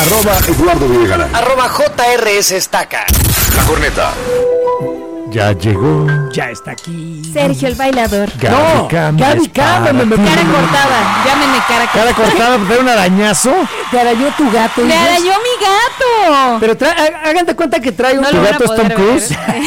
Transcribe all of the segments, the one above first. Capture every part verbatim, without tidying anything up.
Arroba Eduardo Villarreal. Arroba J R S Estaca. La Corneta. Ya llegó. Ya está aquí. Sergio el bailador. Gaby No, Cam, Gaby Cam, me- me- Cara cortada. Llámenme cara Cara cortada. cortada, ¿te da un arañazo? Te arañó tu gato. ¡Me hijos. arañó mi gato! Pero tra- há- hagan de cuenta que trae un... No ¿Tu lo van a gato es Tom poder Cruise? ver.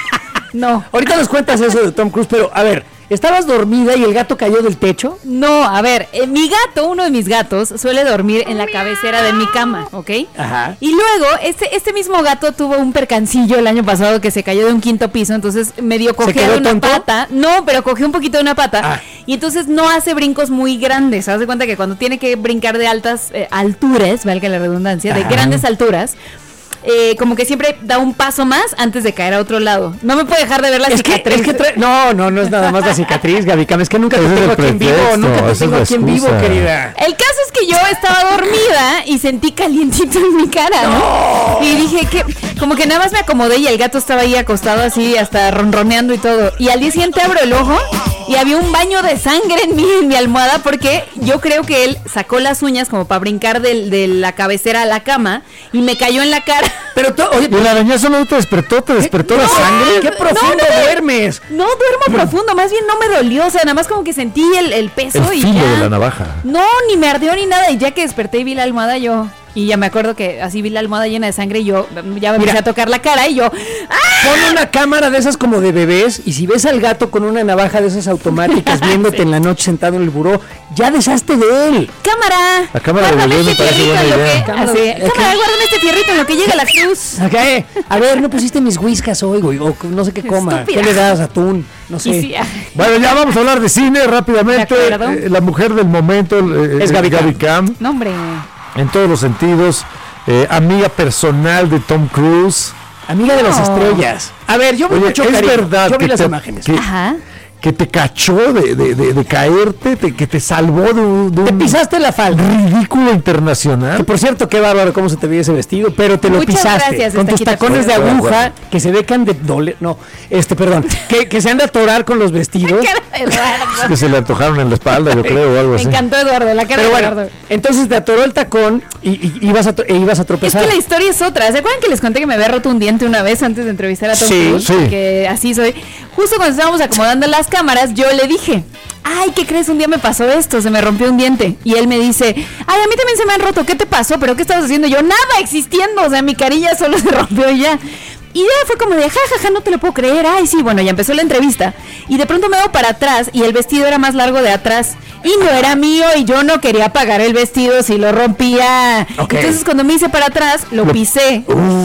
No. Ahorita nos cuentas eso de Tom Cruise, pero a ver, ¿estabas dormida y el gato cayó del techo? No, a ver, eh, mi gato, uno de mis gatos, suele dormir en la cabecera de mi cama, ¿ok? Ajá. Y luego, este, este mismo gato tuvo un percancillo el año pasado que se cayó de un quinto piso, entonces medio quedó cogió de una tonto? pata. No, pero cogió un poquito de una pata. Ah. Y entonces no hace brincos muy grandes. Haz de cuenta que cuando tiene que brincar de altas eh, alturas, valga la redundancia, de Ajá. grandes alturas, eh, como que siempre da un paso más antes de caer a otro lado. No me puede dejar de ver la Es que, cicatriz. es que trae- no, no, no es nada más la cicatriz, Gaby Cam, es que nunca te Ese es tengo el aquí en vivo, pretexto, nunca te esa tengo es la aquí en vivo, excusa. querida. El caso es que yo estaba dormida y sentí calientito en mi cara, ¿no? Y dije que, como que nada más me acomodé y el gato estaba ahí acostado así, hasta ronroneando y todo. Y al día siguiente abro el ojo y había un baño de sangre en mi, en mi almohada porque yo creo que él sacó las uñas como para brincar del- de la cabecera a la cama y me cayó en la cara. Pero, to- oye, ¿Y el arañazo no te despertó? ¿Te despertó la no, sangre? ¿Qué profundo no, no. duermes? No duermo profundo, más bien no me dolió, o sea, nada más como que sentí el, el peso El y filo ya. de la navaja. No, ni me ardió ni nada. Y ya que desperté y vi la almohada, yo. Y ya me acuerdo que así vi la almohada llena de sangre y yo ya me empecé Mira. a tocar la cara y yo. ¡Ah! Pon una cámara de esas como de bebés y si ves al gato con una navaja de esas automáticas viéndote en la noche sentado en el buró, ya deshazte de él. ¡Cámara! La cámara de Guárdame bebé me este parece fierrito buena en lo idea. que. Cámara Así, de- cámara, guárdame este fierrito en lo que llega la cruz. Ok, a ver, no pusiste mis whiskas hoy, güey, o no sé qué coma. Estúpida. ¿Qué le das? Atún, no sé. Y sí, ah, Bueno, ya vamos a hablar de cine rápidamente. De acuerdo. Eh, la mujer del momento eh, Es Gaby Cam. Cam, no, hombre. en todos los sentidos. Eh, amiga personal de Tom Cruise. Amiga de las No. estrellas. A ver, yo vi Oye, mucho es cariño. verdad Yo vi que las te, imágenes. que- Ajá. que te cachó de, de, de, de caerte, te- que te salvó de un, de Te un pisaste la falda. ridículo Que internacional. por cierto, qué bárbaro cómo se te veía ese vestido, pero te lo Muchas pisaste. gracias, con tus Estaquita. tacones de Estoy de aguja acuerdo. que se ve que han de doler. No, este, perdón. Que, que se han de atorar con los vestidos. Cara de Es Eduardo. que se le antojaron en la espalda, yo creo, o algo Me así. encantó Eduardo, la cara Pero de bueno, Eduardo. entonces te atoró el tacón y, y ibas, a, tro- e ibas a Es tropezar. que la historia es otra. ¿Se acuerdan que les conté que me había roto un diente una vez antes de entrevistar a Tom Sí, Cruise? sí. Que así soy. Justo cuando estábamos acomodando las cámaras, yo le dije, ay, ¿qué crees? Un día me pasó esto, se me rompió un diente. Y él me dice, ay, a mí también se me han roto, ¿qué te pasó? ¿Pero qué estabas haciendo? Y yo, nada, existiendo, o sea, mi carilla solo se rompió y ya. Y ya fue como de, ja, ja, ja, no te lo puedo creer. Ay, sí, bueno, ya empezó la entrevista. Y de pronto me veo para atrás y el vestido era más largo de atrás. Y no era mío y yo no quería pagar el vestido si lo rompía. Ok. Entonces cuando me hice para atrás, lo pisé.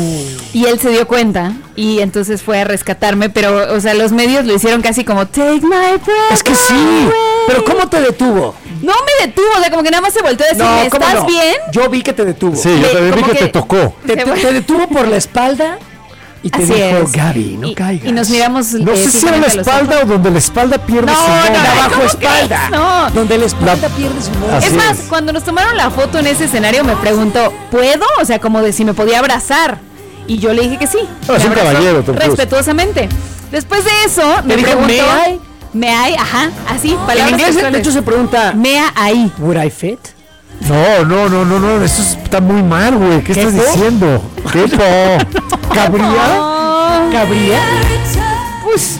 Y él se dio cuenta y entonces fue a rescatarme. Pero, o sea, los medios lo hicieron casi como, take my breath Es que sí. away". Pero ¿cómo te detuvo? No me detuvo, o sea, como que nada más se volteó a decirme, ¿cómo ¿estás no? bien? Yo vi que te detuvo. Sí, yo Le- también vi como que que- te tocó. Te, te- te detuvo por la espalda y te Así dijo, es. Gaby, no y, caigas. y nos miramos. No eh, sé si era la fijamente a los espalda ojos. o donde la espalda pierde No, su no, modo. no, La bajo ¿cómo espalda. crees? No. Donde la espalda pierde su modo. Así Es más, es. cuando nos tomaron la foto en ese escenario me preguntó, ¿puedo? O sea, como de si me podía abrazar. Y yo le dije que sí. No, es Me un abrazó caballero, Tom Cruise. respetuosamente. Después de eso, me dijo, preguntó, "May I?" ¿Me I? Ajá, así, En palabras inglés, de sexuales. hecho, se pregunta, Mea ahí. ¿would I fit? No, no, no, no, no, eso está muy mal, güey. ¿Qué, ¿Qué estás po? diciendo? ¿Qué po? ¿Cabría? Oh, ¿Cabría? Pues,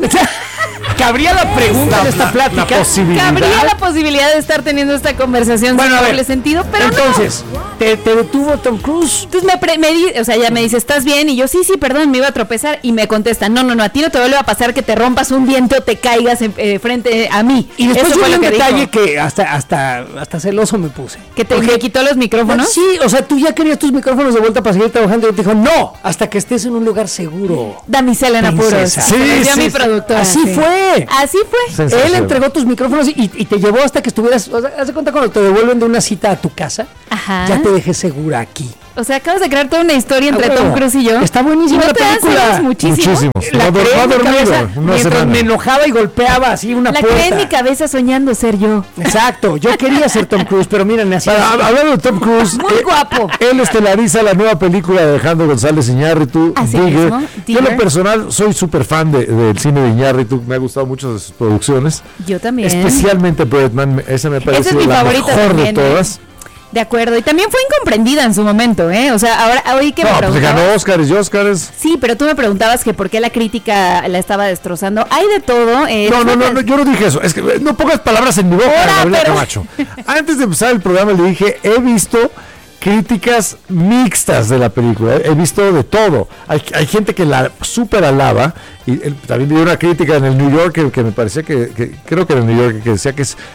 cabría la pregunta de esta La plática. posibilidad. cabría la posibilidad de estar teniendo esta conversación Bueno, sin a ver, doble sentido, pero no. Entonces, ¿te, te detuvo Tom Cruise? Entonces me, pre- me di- o sea, ella me dice, ¿estás bien? Y yo, sí, sí, perdón, me iba a tropezar. Y me contesta, no, no, no, a ti no te vuelve a pasar que te rompas un diente o te caigas en- eh, frente a mí. Y después Eso yo fue vi lo un que detalle dijo. que hasta, hasta, hasta celoso me puse. Que te me quitó los micrófonos. Sí, o sea, tú ya querías tus micrófonos de vuelta para seguir trabajando y te dijo, no, hasta que estés en un lugar seguro. Damisela en apuros. Princesa. Se Sí, lo dio a sí, mi sí. productora. Así sí. fue. Así fue. Sensacional. Él entregó tus micrófonos y, y te llevó hasta que estuvieras, o sea, haz de cuenta cuando te devuelven de una cita a tu casa, Ajá. ya te dejé segura aquí. O sea, acabas de crear toda una historia entre Ah, bueno. Tom Cruise y yo. Está buenísima ¿Y no la te das película. celos muchísimo? Muchísimos. La No, creé no en ha mi dormido cabeza una mientras semana. me enojaba y golpeaba así una La puerta. creé en mi cabeza soñando ser yo. Exacto, yo quería ser Tom Cruise, pero miren, así. Bueno, hab- hablando de Tom Cruise, Muy eh, guapo. él estelariza la nueva película de Alejandro González Iñárritu, Así Digger. mismo, Yo en Digger. lo personal soy súper fan de- del cine de Iñárritu, me ha gustado mucho de sus producciones, Yo también. especialmente Birdman, esa me parece mi la favorita mejor también, de ¿eh? todas. De acuerdo, y también fue incomprendida en su momento, ¿eh? O sea, ahora hoy que No, me pues preguntabas... ganó Oscars y Oscars. Sí, pero tú me preguntabas que por qué la crítica la estaba destrozando. Hay de todo. Eh, No, no, no, no, yo no dije eso. Es que eh, no pongas palabras en mi boca, Ahora, Gabriela pero- Camacho. Antes de empezar el programa le dije, he visto críticas mixtas de la película. He visto de todo. Hay, hay gente que la súper alaba. Y eh, también vi una crítica en el New Yorker que me parecía que, que creo que era el New Yorker que decía que es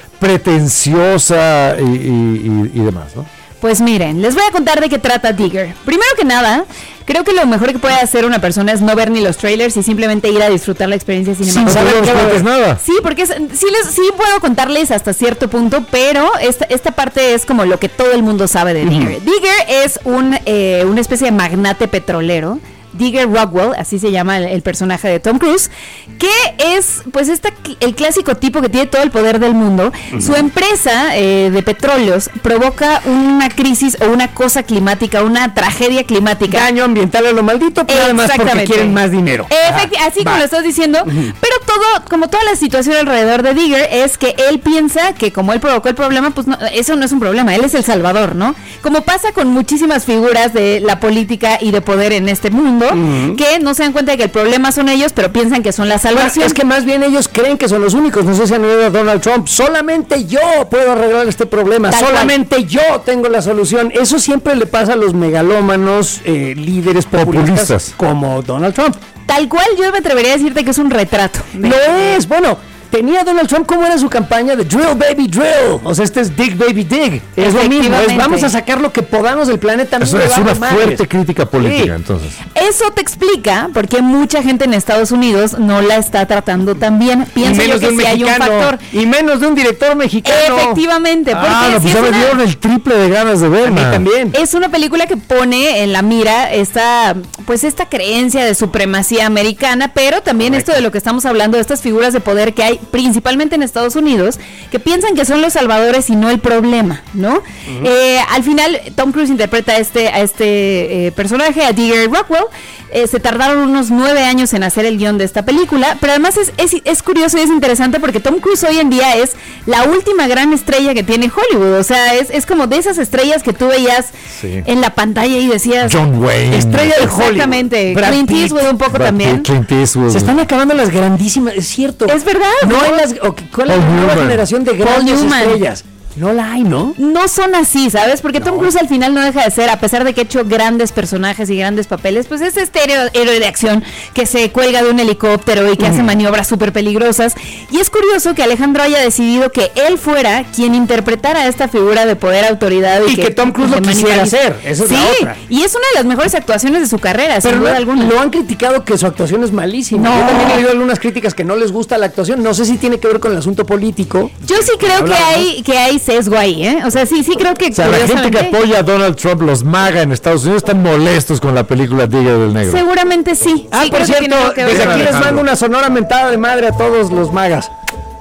pretenciosa y, y, y, y demás, ¿no? Pues miren, les voy a contar de qué trata Digger. Primero que nada, creo que lo mejor que puede hacer una persona es no ver ni los trailers y simplemente ir a disfrutar la experiencia Sin cinematográfica. saber que no es nada. Sí, porque es- sí, les, sí puedo contarles hasta cierto punto, pero esta, esta parte es como lo que todo el mundo sabe de Digger. Digger es un, eh, una especie de magnate petrolero. Digger Rockwell, así se llama el, el personaje de Tom Cruise, que es pues esta, el clásico tipo que tiene todo el poder del mundo. Uh-huh. Su empresa eh, de petróleos provoca una crisis o una cosa climática, una tragedia climática. Daño ambiental a lo maldito, pero además porque quieren más dinero. Efecti- Ah, así va. como lo estás diciendo, uh-huh. Pero todo, como toda la situación alrededor de Digger es que él piensa que como él provocó el problema, pues no, eso no es un problema, él es el salvador, ¿no? Como pasa con muchísimas figuras de la política y de poder en este mundo, uh-huh. Que no se dan cuenta de que el problema son ellos, pero piensan que son la salvación. Bueno, es que más bien ellos creen que son los únicos. No sé si han oído a Donald Trump. Solamente yo puedo arreglar este problema. Tal Solamente cual. yo tengo la solución. Eso siempre le pasa a los megalómanos eh, líderes populistas, Populistas. como Donald Trump. Tal cual yo me atrevería a decirte que es un retrato. Lo es. Bueno, tenía Donald Trump como era su campaña de Drill Baby Drill. O sea, este es Dig Baby Dig. Es lo mismo. Es, vamos a sacar lo que podamos del planeta. Eso es una fuerte crítica política, Sí. entonces. Eso te explica por qué mucha gente en Estados Unidos no la está tratando tan bien. Pienso yo que sí hay un factor. Y menos de un director mexicano. Efectivamente, porque Ah, no, sí pues es ya me una- dieron el triple de ganas de A mí verla. también. Es una película que pone en la mira esta, pues esta creencia de supremacía americana, pero también Correcto. esto de lo que estamos hablando, de estas figuras de poder que hay principalmente en Estados Unidos, que piensan que son los salvadores y no el problema, ¿no? Uh-huh. Eh, al final, Tom Cruise interpreta a este, a este eh, personaje, a Digger Rockwell. Eh, se tardaron unos nueve años en hacer el guión de esta película, pero además es, es, es curioso y es interesante porque Tom Cruise hoy en día es la última gran estrella que tiene Hollywood. O sea, es, es como de esas estrellas que tú veías Sí. en la pantalla y decías... John Wayne. Estrella de Hollywood. Exactamente. Brad Clint Pitt. Eastwood un poco Brad también. Pitt, Clint Eastwood. Se están acabando las grandísimas, es cierto. Es verdad. No ¿no? hay las, o, ¿cuál es Paul la nueva Newman. generación de Paul grandes Newman. estrellas? No la hay, ¿no? No son así, ¿sabes? Porque Tom Cruise al final no deja de ser, a pesar de que ha hecho grandes personajes y grandes papeles, pues es este héroe, héroe de acción que se cuelga de un helicóptero y que mm. hace maniobras súper peligrosas. Y es curioso que Alejandro haya decidido que él fuera quien interpretara esta figura de poder, autoridad. Y, Y que, que Tom Cruise lo quisiera hacer. Esa es sí, la otra. Y es una de las mejores actuaciones de su carrera, Pero sin duda lo, alguna. lo han criticado que su actuación es malísima. No. Yo también he oído algunas críticas que no les gusta la actuación. No sé si tiene que ver con el asunto político. Yo sí creo que hay, que hay sesgo ahí, ¿eh? O sea, sí, sí creo que... O sea, la gente que apoya a Donald Trump, los MAGA en Estados Unidos, están molestos con la película Digger del Negro. Seguramente sí. Ah, sí, por creo que cierto, tiene algo que ver. desde aquí les Alejandro. mando una sonora mentada de madre a todos los magas.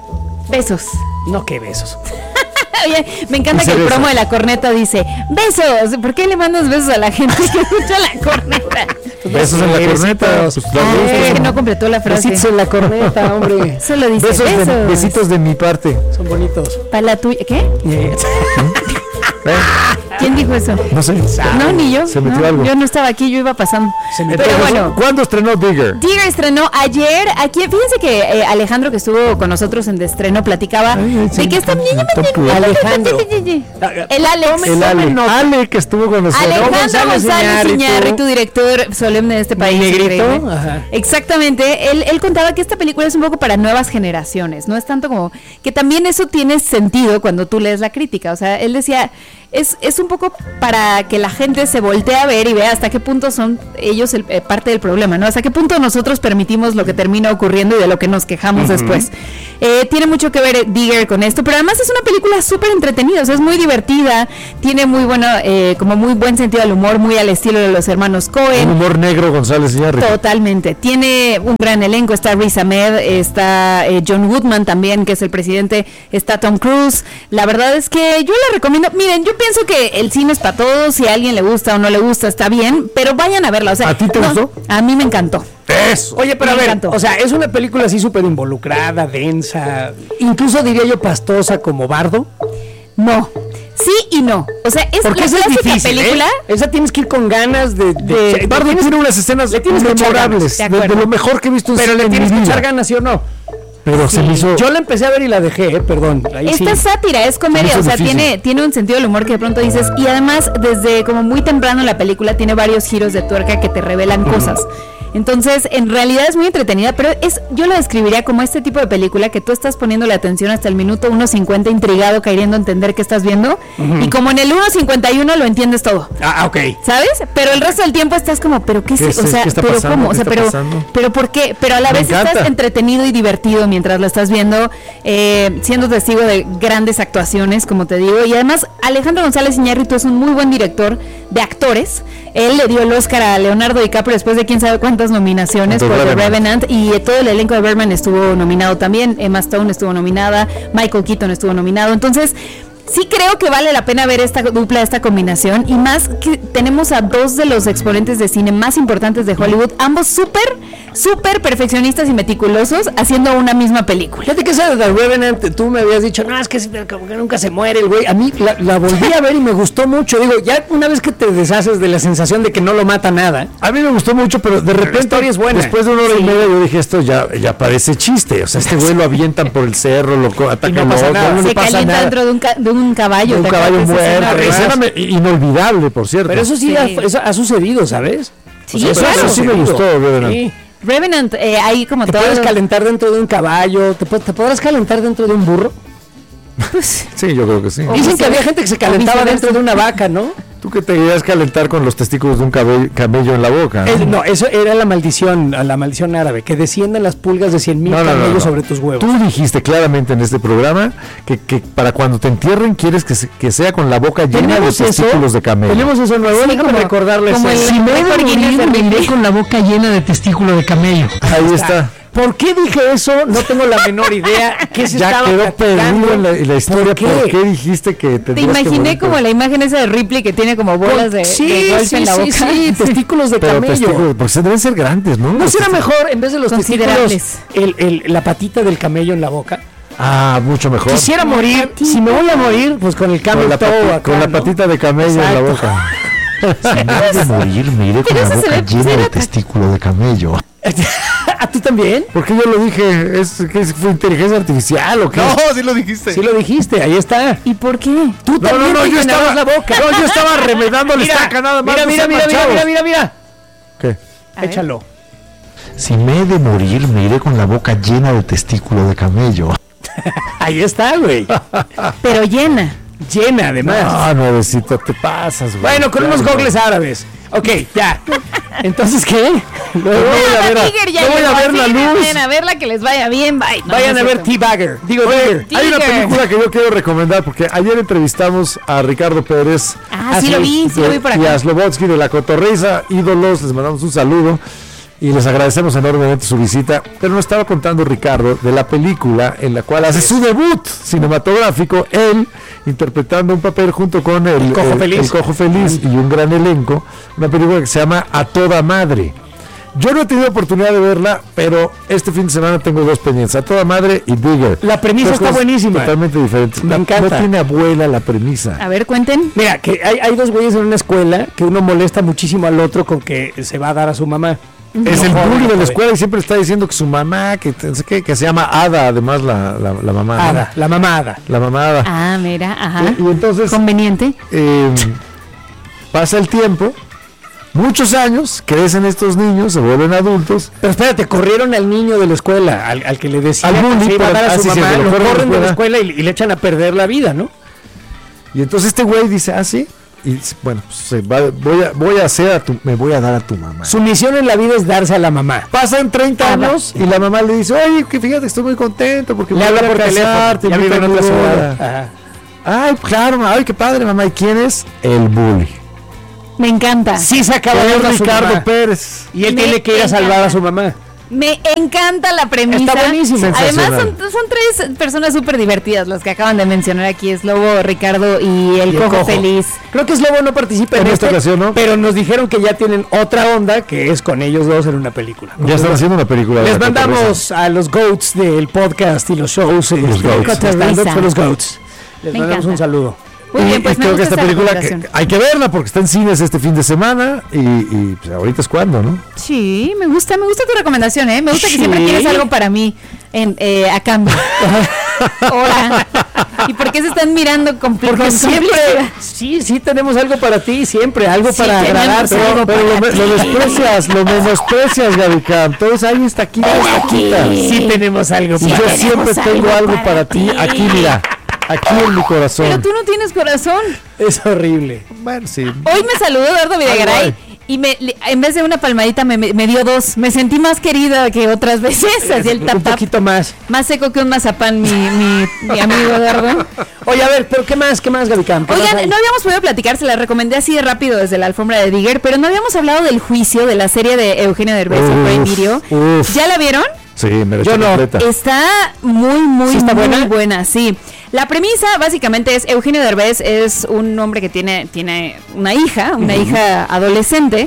Besos. No, qué besos. Oye, me encanta que el promo de la corneta dice besos. ¿Por qué le mandas besos a la gente que escucha la corneta? Besos en la corneta. Pues, Ah, es que no completó la frase. Besitos en la corneta, hombre. Solo dice besos besos. de, besitos de mi parte. Son bonitos. Para la tuya. ¿Qué? ¿Eh? ¿Quién dijo eso? No sé. No, ni yo. Se metió no, algo. Yo no estaba aquí, yo iba pasando. Se metió Pero Entonces, bueno. ¿cuándo estrenó Digger? Digger estrenó ayer. Aquí, fíjense que eh, Alejandro, que estuvo con nosotros en de estreno, platicaba Ay, ay, sí, de que esta Tom niña. Cruise. Alejandro. El Alex. El Ale. Ale, que estuvo con nosotros. Alejandro González González Iñárritu. Iñárritu, director solemne de este país. Negrito, increíble. ajá. Exactamente. Él, él contaba que esta película es un poco para nuevas generaciones. No es tanto como que también eso tiene sentido cuando tú lees la crítica. O sea, él decía, es, es un poco para que la gente se voltee a ver y vea hasta qué punto son ellos el, eh, parte del problema, ¿no? Hasta qué punto nosotros permitimos lo que termina ocurriendo y de lo que nos quejamos uh-huh. después. Eh, tiene mucho que ver eh, Digger con esto, pero además es una película súper entretenida, o sea, es muy divertida, tiene muy bueno, eh, como muy buen sentido del humor, muy al estilo de los hermanos Coen. Un humor negro, González Iñárritu. Totalmente. Tiene un gran elenco. Está Riz Ahmed, está eh, John Goodman también, que es el presidente. Está Tom Cruise. La verdad es que yo la recomiendo. Miren, yo pienso que el cine es para todos. Si a alguien le gusta o no le gusta, está bien. Pero vayan a verla. O sea, ¿a ti te no, gustó? A mí me encantó. Eso. Oye, pero Me a ver, encantó. o sea, es una película así súper involucrada, densa, incluso diría yo pastosa como Bardo. No. Sí y no. O sea, es Porque la esa es clásica difícil, película. ¿eh? Esa tienes que ir con ganas de... de, De, de- Bardo tienes- tiene unas escenas le tienes que echar memorables, ganas, de, de de acuerdo. lo mejor que he visto en pero cine le en tienes mi que vida. echar ganas, ¿sí o no? Pero se me hizo... Yo la empecé a ver y la dejé, ¿eh? Perdón. Ahí Esta sí. es sátira, es comedia, Eso o es sea, difícil. tiene, tiene un sentido del humor que de pronto dices, y además desde como muy temprano la película tiene varios giros de tuerca que te revelan cosas. Entonces, en realidad es muy entretenida, pero es, yo la describiría como este tipo de película que tú estás poniendo la atención hasta el minuto uno cincuenta intrigado, queriendo entender qué estás viendo, y como en el uno cincuenta y uno lo entiendes todo. Ah, ok. ¿Sabes? Pero el resto del tiempo estás como, pero qué, ¿Qué es, o es- sea, qué está pero pasando? cómo, o ¿Qué sea, está pero, pasando? pero por qué, pero a la Me vez encanta. estás entretenido y divertido mientras lo estás viendo, eh, siendo testigo de grandes actuaciones, como te digo, y además Alejandro González Iñárritu es un muy buen director de actores. Él le dio el Oscar a Leonardo DiCaprio después de quién sabe cuántas nominaciones The por The Revenant. Revenant, y eh, todo el elenco de Birdman estuvo nominado también. Emma Stone estuvo nominada, Michael Keaton estuvo nominado. Entonces, sí creo que vale la pena ver esta dupla, esta combinación, y más que tenemos a dos de los exponentes de cine más importantes de Hollywood, ambos súper, súper perfeccionistas y meticulosos, haciendo una misma película. Fíjate que esa de The Revenant, tú me habías dicho, no, es que, como que nunca se muere el güey. A mí la, la volví a ver y me gustó mucho. Digo, ya una vez que te deshaces de la sensación de que no lo mata nada. A mí me gustó mucho, pero de repente, historia es buena. después de una hora Sí. y media, yo dije, esto ya, ya parece chiste. O sea, este güey lo avientan por el cerro, lo co- atacan no pasa lo otro, nada. no Se le pasa calienta nada. dentro de un, ca- de un caballo. Un ¿te caballo acuerdas de esa escena? muerto. además. Escena me- inolvidable, por cierto. Pero eso sí, Sí. Ha, eso ha sucedido, ¿sabes? Sí, eso, claro. Eso sí me gustó, Revenant. Sí. Revenant, eh, hay como Te todo. puedes calentar dentro de un caballo, te, pu- te podrás calentar dentro de un burro. Sí, yo creo que sí. O Dicen que viceversa. había gente que se calentaba O viceversa. dentro de una vaca, ¿no? Tú que te querías calentar con los testículos de un cabe- camello en la boca. Es- no, eso era la maldición, la maldición árabe, que desciendan las pulgas de cien mil No, no, no, camellos no. sobre tus huevos. Tú dijiste claramente en este programa que, que para cuando te entierren quieres que, se- que sea con la boca llena de ¿Tenemos eso? testículos de camello. Tenemos eso nuevo, Sí, déjame como- recordarles como eso. el- Si me he de récord Guinness morir, de me iré Ripley. con la boca llena de testículo de camello. Ahí está. ¿Por qué dije eso? No tengo la menor idea. ¿Qué se Ya estaba quedó platicando? perdido en la, en la historia. ¿Por qué? ¿Por qué dijiste que Te tendrías que imaginé morir como con- la imagen esa de Ripley que tiene como bolas de, sí, de golpe sí, en la sí, boca. sí, testículos de Pero camello. testículos, porque se deben ser grandes, ¿no? ¿No Los será testículos- mejor, en vez de los testículos, Considerables. el, el- la patita del camello en la boca? Ah, mucho mejor. Quisiera La morir, patita. si me voy a morir, pues con el con camel la, toe pati- acá, con la ¿no? patita de camello en la Exacto. boca. De morir, me iré con Pero la eso se boca ve- llena se ve de atractivo. testículo de camello. ¿A tú también? Porque yo lo dije, es que es- fue inteligencia artificial o qué. sí lo dijiste. Sí lo dijiste, ahí está. ¿Y por qué? Tú No, también no, no, te yo llenabas estaba, la boca. no, yo estaba remedando la estaca nada más. Mira, no mira, sean mira, mira, manchados. mira, mira, mira. ¿Qué? A ver. Échalo. Si me he de morir, me iré con la boca llena de testículo de camello. Ahí está, güey. Pero llena. Llena, además. No, nuevecito, te pasas, güey. Bueno, con Ya, unos güey. gogles árabes. Ok, ya. Entonces, ¿qué? Luego voy a ver, a- Tiger ya no voy a llegó, ver la así, luz. Vayan a verla, que les vaya bien, bye. No, Vayan no a es ver cierto. T-Bagger. Digo, Oye, Digger. hay una Tiger. película que yo quiero recomendar porque ayer entrevistamos a Ricardo Pérez. Ah, sí lo vi, sí lo vi por Y a acá. Slobodsky de La Cotorriza, ídolos, les mandamos un saludo y les agradecemos enormemente su visita. Pero nos estaba contando Ricardo de la película en la cual hace su debut cinematográfico, él interpretando un papel junto con el, El Cojo Feliz. el Cojo Feliz y un gran elenco, una película que se llama A Toda Madre. Yo no he tenido oportunidad de verla, pero este fin de semana tengo dos pendientes, A Toda Madre y Digger. La premisa Dos está cosas buenísima. Totalmente diferentes. Me La- encanta. No tiene abuela la premisa. A ver, cuenten. Mira, que hay, hay dos güeyes en una escuela que uno molesta muchísimo al otro con que se va a dar a su mamá. Es No el jodan, bully de la joder. escuela y siempre está diciendo que su mamá, que, no sé qué, que se llama Ada, además la, la, la mamá. ¿no? Ada, la mamada. La mamá Ada. Ah, mira, ajá. Y, y entonces Conveniente. eh, pasa el tiempo, muchos años, crecen estos niños, se vuelven adultos. Pero espérate, corrieron al niño de la escuela, al, al que le decía Al que bully, se iba a por- dar a ah, su sí, sí, mamá, lo lo corren de la corren de la escuela. escuela y, y le echan a perder la vida, ¿no? Y entonces este güey dice, ah, sí. Y dice, bueno, pues, se va- voy, a, voy a hacer a tu, me voy a dar a tu mamá. Su misión en la vida es darse a la mamá. Pasan treinta Ah, años y la mamá le dice, oye, que fíjate, estoy muy contento porque Le me habla voy a por casar, teléfono, te ya invito vive en a mi otra boda". ciudad. Ajá. Ay, claro, ay, qué padre, mamá. ¿Y quién es? El bully. Me encanta. Sí se acaba de Es dar a su Ricardo mamá. Pérez. Y él Me tiene que ir a encanta. salvar a su mamá. Me encanta la premisa. Está buenísimo. Además, son, Sensacional. son tres personas súper divertidas las que acaban de mencionar aquí: es Lobo, Ricardo y el, Y el Cojo, Cojo. Feliz. Creo que Slobo no participa en, En esta este, ocasión, ¿no? pero nos dijeron que ya tienen otra onda que es con ellos dos en una película. Ya están haciendo una película. de Les La mandamos Cotorrisa. a los GOATs del podcast y los shows. y Los de goats. stand-up con los GOATs. Les Me mandamos encanta. un saludo. Muy bien, pues y me creo que gusta esta esa película que recomendación. hay que verla porque está en cines este fin de semana y, y pues ahorita es cuando, ¿no? Sí, me gusta, me gusta tu recomendación, ¿eh? Me gusta que Sí. siempre quieres algo para mí en, eh, a cambio. Hola. ¿Y por qué se están mirando con Porque con siempre, complicidad? sí, sí tenemos algo para ti, siempre, algo Sí, para tenemos agradarte. algo Pero lo, para me- lo ti. desprecias, lo menosprecias, Gaby Cam. Todos ahí está aquí, taquitas. Sí tenemos algo Y yo para siempre tengo algo para ti, aquí mira, aquí en mi corazón. Pero tú no tienes corazón. Es horrible. Bueno, sí. Hoy me saludó Eduardo Videgaray Ay, y me, le- en vez de una palmadita me, me- me dio dos. Me sentí más querida que otras veces. Así el Un tap tap. poquito más. Más seco que un mazapán, mi, mi, mi amigo Eduardo. Oye, a ver, pero ¿qué más? ¿Qué más, Gaby Cam? ¿Qué más Oigan, hay? no habíamos podido platicar, se la recomendé así de rápido desde la alfombra de Digger, pero no habíamos hablado del juicio de la serie de Eugenio Derbez en Prime Uf, Video. uf. ¿Ya la vieron? Sí, me la Yo eché no. completa. Está muy, muy, ¿Sí está muy buena? buena? sí. La premisa básicamente es, Eugenio Derbez es un hombre que tiene, tiene una hija, una hija adolescente,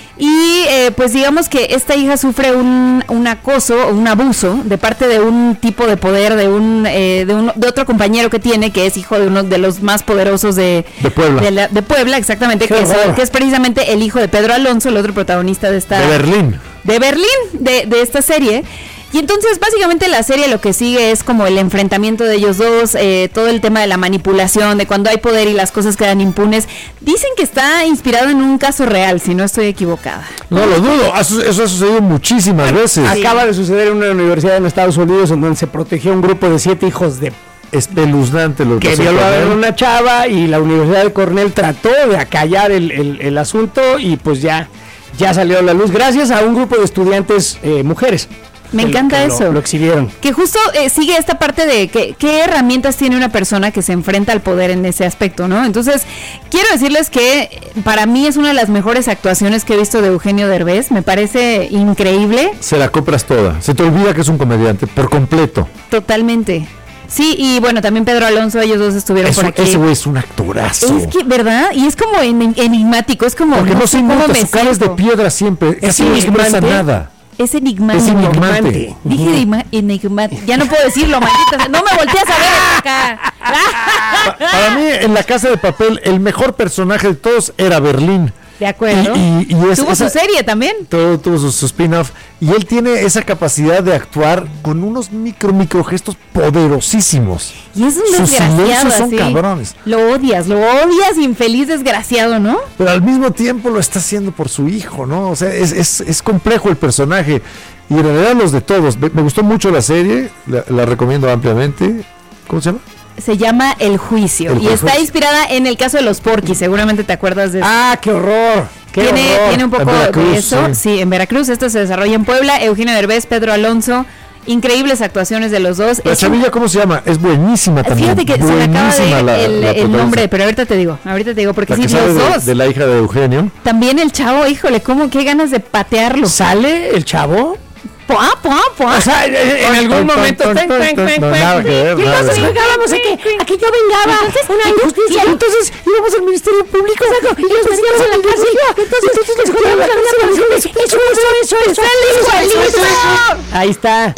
y eh, pues digamos que esta hija sufre un, un acoso o un abuso de parte de un tipo de poder, de un, eh, de un de otro compañero que tiene, que es hijo de uno de los más poderosos de, De Puebla. de, la- de Puebla, exactamente, Qué que es, horror. que es precisamente el hijo de Pedro Alonso, el otro protagonista de esta De Berlín. de Berlín, de, de esta serie. Y entonces básicamente la serie lo que sigue es como el enfrentamiento de ellos dos, eh, todo el tema de la manipulación, de cuando hay poder y las cosas quedan impunes. Dicen que está inspirado en un caso real, si no estoy equivocada. No lo dudo, eso, eso ha sucedido muchísimas veces. Acaba de suceder en una universidad en Estados Unidos en donde se protegió un grupo de siete hijos de Espeluznante lo que que pasó violó con a él. una chava y la Universidad de Cornell trató de acallar el, el- el asunto y pues ya, ya salió a la luz gracias a un grupo de estudiantes eh, mujeres. Me que- encanta que lo- eso. Lo, exhibieron. Que justo eh, sigue esta parte de que, qué herramientas tiene una persona que se enfrenta al poder en ese aspecto, ¿no? Entonces, quiero decirles que eh, para mí es una de las mejores actuaciones que he visto de Eugenio Derbez. Me parece increíble. Se la compras toda. Se te olvida que es un comediante por completo. Totalmente. Sí, y bueno, también Pedro Alonso, ellos dos estuvieron Eso- por aquí. ese güey es un actorazo. Es que, ¿verdad? Y es como en- enigmático, es como... Porque no, sé se cómo nota, me su cara es de siento. piedra siempre. Es Casi no expresa enigmante. nada. Es enigmático. Es enigmante. Dije enigma- enigmático. Ya no puedo decirlo, maldita sea. No me voltees a ver acá. Pa- Para mí, en La Casa de Papel, el mejor personaje de todos era Berlín. De acuerdo. Y- y- y es- Tuvo esa- su serie también. Todo tuvo su, su spin-off. Y él tiene esa capacidad de actuar con unos micro, micro gestos poderosísimos. Y es un Sus desgraciado silencios son así. cabrones. Lo odias, lo odias, infeliz desgraciado, ¿no? Pero al mismo tiempo lo está haciendo por su hijo, ¿no? O sea, es, es, es complejo el personaje. Y en realidad los de todos. Me, me gustó mucho la serie, la, la recomiendo ampliamente. ¿Cómo se llama? Se llama El Juicio. El y está Juicio. inspirada en el caso de los Porquis. Seguramente te acuerdas de eso. ¡Ah, qué horror! ¡Qué Tiene, horror! tiene un poco En Veracruz, de eso. Sí. sí. en Veracruz. Esto se desarrolla en Puebla. Eugenio Derbez, Pedro Alonso. Increíbles actuaciones de los dos. La Es un- chavilla, ¿cómo se llama? Es buenísima también. Fíjate que se me acaba de Buenísima ir la- el, la el protagonista. nombre, pero ahorita te digo, ahorita te digo, porque La sí, que sale los de, dos. de la hija de Eugenio. También el chavo, híjole, cómo, qué ganas de patearlo. ¿Sale el chavo? Puá, puá, puá. O sea, en, en Ton, algún ton, momento. ton, ten, ton, ten, ton, ten, no, ten, nada que ver, y nada entonces que ver. jugábamos a que, a que yo vengaba una injusticia. Y entonces íbamos al Ministerio Público y los metíamos en la cárcel. Entonces nosotros les contábamos una canción. Eso, eso, eso, eso. igualito. Ahí está.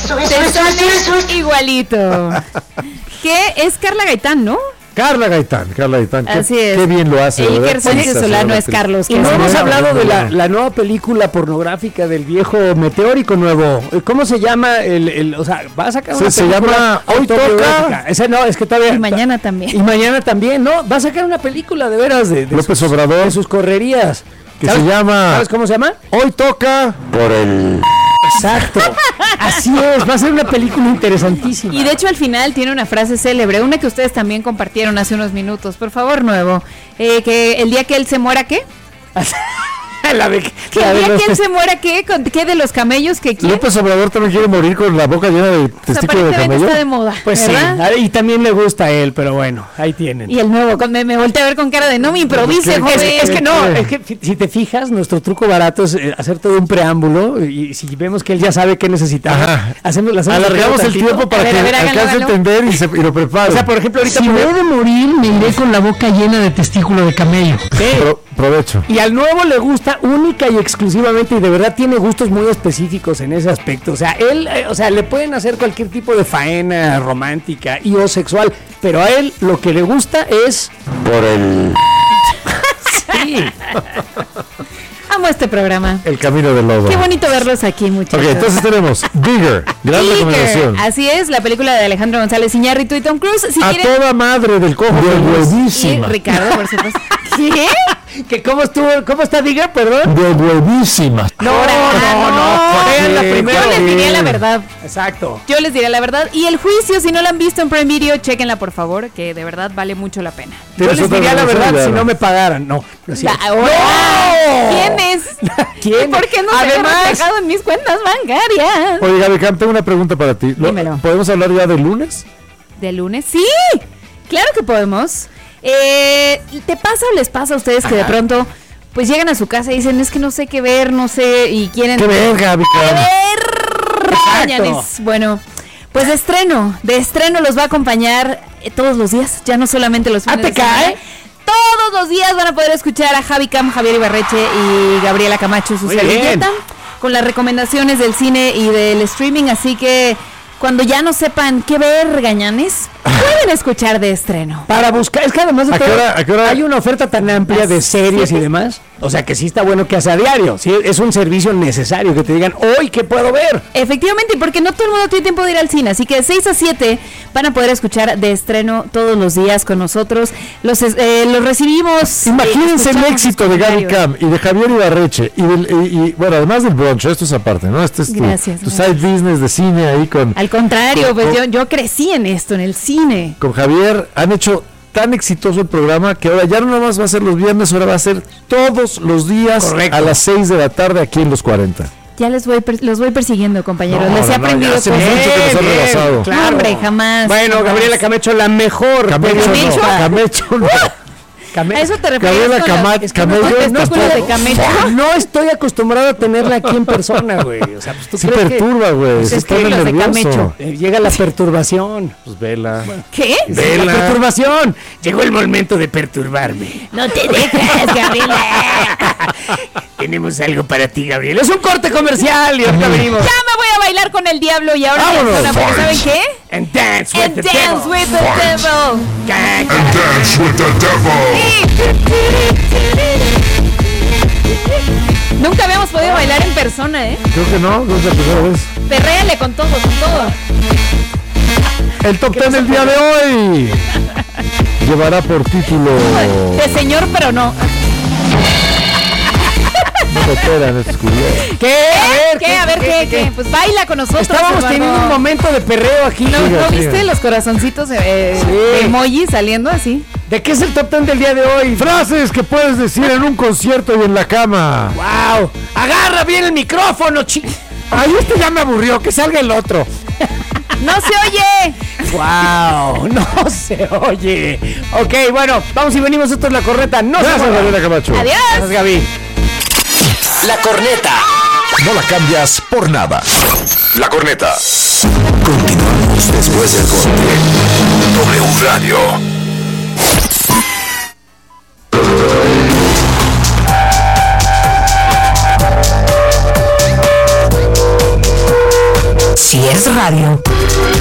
Te sale igualito. Que es Carla Gaitán, ¿no? Carla Gaitán, Carla Gaitán. Qué, Así es. qué bien lo hace. Iker ¿verdad? Sánchez Esa Solano señora es actriz. Carlos. Y que no es hemos muy hablado muy de la, buena. la nueva película pornográfica del viejo meteórico nuevo. ¿Cómo se llama? El, el, o sea, va a sacar Se- una se película llama Hoy autobiográfica. Toca. Ese no, es que todavía. Y mañana también. Y mañana también, ¿no? Va a sacar una película de veras de, de López sus, Obrador. de sus correrías. Que ¿Sabes- se llama ¿Sabes cómo se llama? Hoy toca por el... Exacto. Así es, va a ser una película interesantísima. Y de hecho al final tiene una frase célebre, una que ustedes también compartieron hace unos minutos. Por favor, Nuevo. Eh, que el día que él se muera, ¿qué? la de, Que la el de día los que él tes- se muera, ¿qué? ¿Con- ¿Qué de los camellos que quiere? López Obrador también quiere morir con la boca llena de O sea, testículo de aparentemente camello. está de moda, Pues ¿verdad? sí, y también le gusta a él, pero bueno, ahí tienen. Y el nuevo, con- me, me volteé a ver con cara de no me improvise, ¿Qué- joven. Es, es que no, ¿Qué? es que fi- si te fijas, nuestro truco barato es eh, hacer todo un preámbulo y si vemos que él ya sabe qué necesitamos, Ajá. hacemos, le hacemos Alargamos el tantito. tiempo para A ver, que a ver, háganlo, alcance a háganlo. entender y, se, y lo prepare. O sea, por ejemplo, ahorita Si por- me he de morir, me iré con la boca llena de testículo de camello. Sí. Pro- provecho. Y al nuevo le gusta única y exclusivamente y de verdad tiene gustos muy específicos en ese aspecto. O sea, él, eh, o sea, le pueden hacer cualquier tipo de faena romántica y o sexual. pero a él lo que le gusta es... Por el... Sí. Amo este programa. El camino del lobo. Qué bonito verlos aquí, muchachos. Ok, entonces tenemos Bigger, gran Bigger, recomendación. así es, la película de Alejandro González Iñárritu y Tom Cruise. Si A quieren... toda madre del cojo. De feliz. Y buenísima. Ricardo, por supuesto. ¿Qué? ¿Que cómo estuvo? ¿Cómo está Digger, perdón? De buenísima. No, no, no. Vean la Sí, primera. Yo les diría la verdad. Exacto. Yo les diría la verdad. Y el juicio, si no lo han visto en Prime Video, chéquenla por favor, que de verdad vale mucho la pena. Yo ¿Tienes les otra diría la recomendación, verdad si Diana? no me pagaran. No, no es cierto. La- ahora- ¿Quién es? ¿Quién? ¿Y por qué no se ve Además- reflejado en mis cuentas bancarias? Oye, Gaby Cam, tengo una pregunta para ti. ¿Lo- Dímelo. ¿Podemos hablar ya del lunes? ¿De lunes? Sí, claro que podemos. Eh, ¿Te pasa o les pasa a ustedes que de pronto pues llegan a su casa y dicen, es que no sé qué ver, no sé, y quieren... ¡Qué ver, Gaby ¡Qué Cam! ver! Mañanes. Bueno, pues de estreno, de estreno los va a acompañar eh, todos los días, ya no solamente los fines ¿Ah, te de semana. cae? Todos los días van a poder escuchar a Javi Cam, Javier Ibarreche y Gabriela Camacho, su Muy servilleta, bien. con las recomendaciones del cine y del streaming, así que cuando ya no sepan qué ver, gañanes, pueden escuchar de estreno. Para buscar, es que además de ¿A qué todo, hora- a qué hora? hay una oferta tan amplia de Las series y siete. demás. O sea que sí está bueno que hace a diario. Sí, es un servicio necesario que te digan, hoy, ¿qué puedo ver? Efectivamente, porque no todo el mundo tiene tiempo de ir al cine, así que de seis a siete van a poder escuchar de estreno todos los días con nosotros. Los, es- eh, los recibimos. Imagínense eh, el escuchamos éxito sus de Gaby comentarios. Cam y de Javier Ibarreche y, del, y, y, bueno, además del brunch, esto es aparte, ¿no? Este es tu, Gracias, tu gracias. side business de cine ahí con, Al contrario, Con- pues con- yo, yo crecí en esto, en el cine. con Javier. Han hecho tan exitoso el programa que ahora ya no nada más va a ser los viernes, ahora va a ser todos los días Correcto. a las seis de la tarde aquí en Los cuarenta. Ya les voy per- los voy persiguiendo, compañeros. No, les he no, no, aprendido ya hace cosas. mucho que nos han rebasado. No, hombre, jamás. Bueno, jamás. Gabriela Camacho, la mejor. Camecho ¿Camecho? no, Camecho no. Came- ¿A eso te refieres? Gabriela con las- Cama- es que no Camello son testículos tampoco. de camello? No estoy acostumbrado a tenerla aquí en persona, güey. O sea, pues tú Sí crees perturba, güey. Pues Se es que pone los de nervioso. Camecho. que eh, llega la perturbación. Pues vela. ¿Qué? Vela. La perturbación. Llegó el momento de perturbarme. No te dejes, Gabriela. Tenemos algo para ti, Gabriel. Es un corte comercial y ahorita venimos. Ya me voy a bailar con el diablo y ahora Vámonos. persona, porque ¿saben qué? And dance with And the dance devil. with the devil. Ca- ca- Dance with the devil. Nunca habíamos podido bailar en persona, ¿eh? Creo que no, no es la primera vez. Perréale con todo, con todo. El top ten del día de hoy llevará por título De señor, pero no. Opera en estos culiados. ¿Qué? A ver, ¿Qué? A ver, ¿qué? ¿Qué? Pues baila con nosotros. Estábamos Eduardo. teniendo un momento de perreo aquí. ¿No, Siga, ¿no siga. viste los corazoncitos eh, Sí. emoji saliendo así? ¿De qué es el top ten del día de hoy? Frases que puedes decir en un concierto y en la cama. ¡Wow! ¡Agarra bien el micrófono, chi! Ay, este ya me aburrió, que salga el otro. ¡No se oye! ¡Wow! No se oye. Ok, bueno, vamos y venimos. Esto es La Corneta. No se Gracias, muevan. Gabriela Camacho. ¡Adiós! Gracias, Gaby. La corneta. No la cambias por nada. La corneta. Continuamos después del corte. W Radio. Si es radio,